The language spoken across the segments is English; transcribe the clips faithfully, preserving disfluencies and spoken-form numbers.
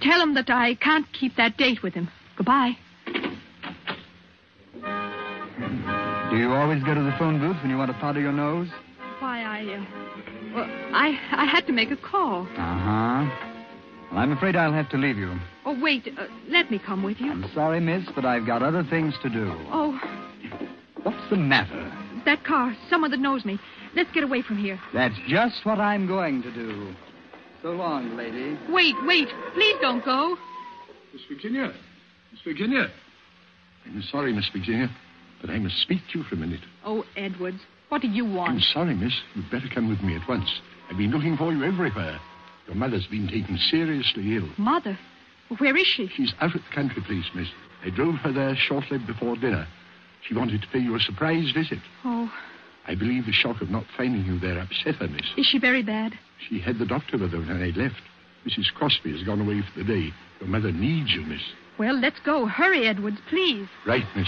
tell him that I can't keep that date with him. Goodbye. Do you always go to the phone booth when you want to powder your nose? Why, I, uh... Well, I, I had to make a call. Uh-huh. Well, I'm afraid I'll have to leave you. Oh, wait. Uh, let me come with you. I'm sorry, miss, but I've got other things to do. Oh. What's the matter? That car. Someone that knows me. Let's get away from here. That's just what I'm going to do. So long, lady. Wait, wait. Please don't go. Miss Virginia. Miss Virginia. I'm sorry, Miss Virginia, but I must speak to you for a minute. Oh, Edwards. What do you want? I'm sorry, miss. You'd better come with me at once. I've been looking for you everywhere. Your mother's been taken seriously ill. Mother? Where is she? She's out at the country place, miss. I drove her there shortly before dinner. She wanted to pay you a surprise visit. Oh. I believe the shock of not finding you there upset her, miss. Is she very bad? She had the doctor with her when I left. Missus Crosby has gone away for the day. Your mother needs you, miss. Well, let's go. Hurry, Edwards, please. Right, miss.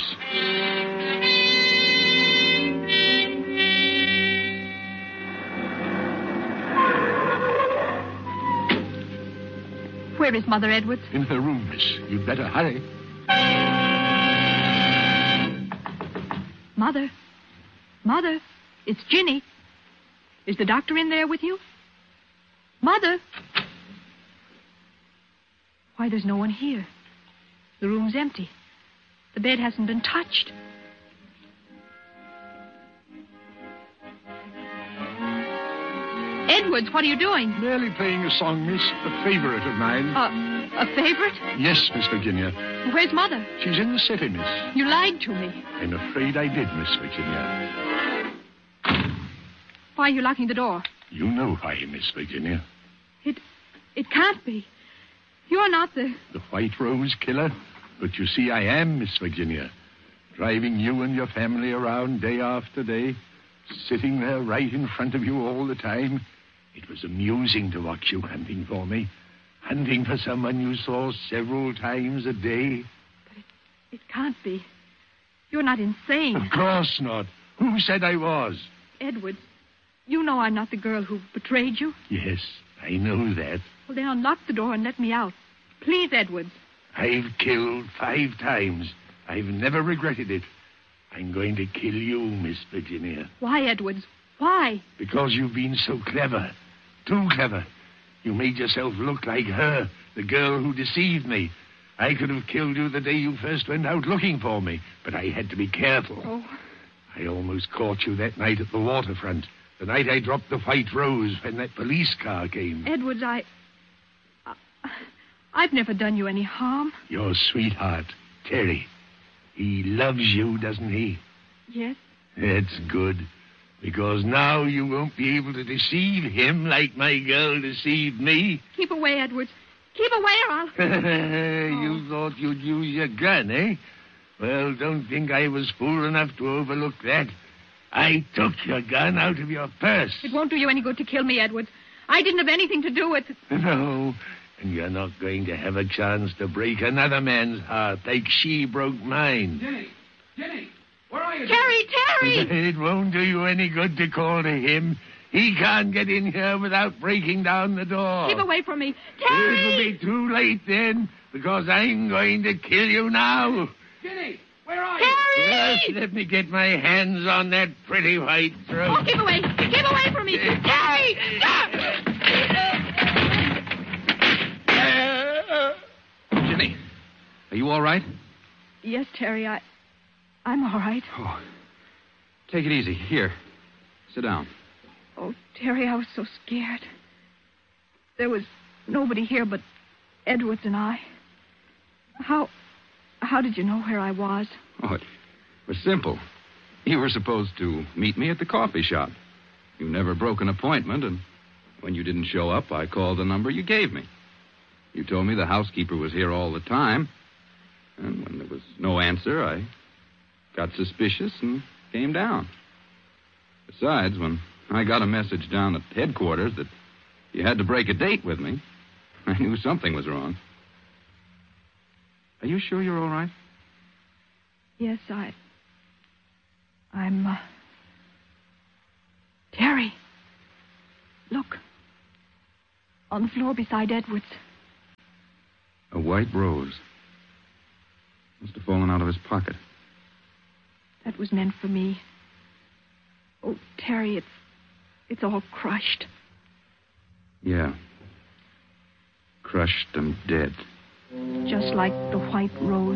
Where is Mother, Edwards? In her room, miss. You'd better hurry. Mother? Mother? It's Ginny. Is the doctor in there with you? Mother? Why, there's no one here. The room's empty. The bed hasn't been touched. Edwards, what are you doing? Merely playing a song, miss. A favorite of mine. Uh, a favorite? Yes, Miss Virginia. Where's Mother? She's in the city, miss. You lied to me. I'm afraid I did, Miss Virginia. Why are you locking the door? You know why, Miss Virginia. It... it can't be. You're not the... The White Rose killer? But you see, I am, Miss Virginia. Driving you and your family around day after day. Sitting there right in front of you all the time. It was amusing to watch you hunting for me. Hunting for someone you saw several times a day. But it, it can't be. You're not insane. Of course not. Who said I was? Edwards, you know I'm not the girl who betrayed you. Yes, I know that. Well, then unlock the door and let me out. Please, Edwards. I've killed five times. I've never regretted it. I'm going to kill you, Miss Virginia. Why, Edwards? Why? Because you've been so clever. Too clever. You made yourself look like her, the girl who deceived me. I could have killed you the day you first went out looking for me, but I had to be careful. Oh. I almost caught you that night at the waterfront. The night I dropped the White Rose when that police car came. Edwards, I... I... I've never done you any harm. Your sweetheart, Terry. He loves you, doesn't he? Yes. That's good. Because now you won't be able to deceive him like my girl deceived me. Keep away, Edwards. Keep away or I'll... You oh. thought you'd use your gun, eh? Well, don't think I was fool enough to overlook that. I took your gun out of your purse. It won't do you any good to kill me, Edwards. I didn't have anything to do with it. No, and you're not going to have a chance to break another man's heart like she broke mine. Jenny! Jenny! Where are you? Terry! Terry! It won't do you any good to call to him. He can't get in here without breaking down the door. Keep away from me. Terry! It'll be too late then, because I'm going to kill you now. Jenny! Where are Terry! you? Yes, let me get my hands on that pretty white throat. Oh, keep away. Keep away from me. Terry! Stop! Jenny, are you all right? Yes, Terry, I... I'm all right. Oh, take it easy. Here, sit down. Oh, Terry, I was so scared. There was nobody here but Edwards and I. How... How did you know where I was? Oh, it was simple. You were supposed to meet me at the coffee shop. You never broke an appointment, and when you didn't show up, I called the number you gave me. You told me the housekeeper was here all the time, and when there was no answer, I got suspicious and came down. Besides, when I got a message down at headquarters that you had to break a date with me, I knew something was wrong. Are you sure you're all right? Yes, I... I'm, uh... Terry. Look. On the floor beside Edwards. A white rose. Must have fallen out of his pocket. That was meant for me. Oh, Terry, it's it's all crushed. Yeah. Crushed and dead. Just like the white rose